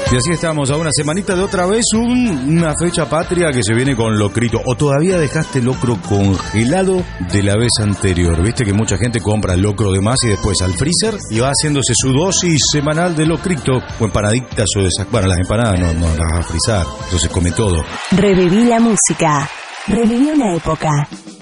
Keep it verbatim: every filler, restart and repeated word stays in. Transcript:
Y así estamos, a una semanita de otra vez un, una fecha patria que se viene con locrito. O todavía dejaste el locro congelado de la vez anterior. Viste que mucha gente compra el locro de más y después al freezer y va haciéndose su dosis semanal de locrito o empanaditas o de esas. Bueno, las empanadas no, no las vas a frizar, entonces come todo. Reviví la música. Reviví una época.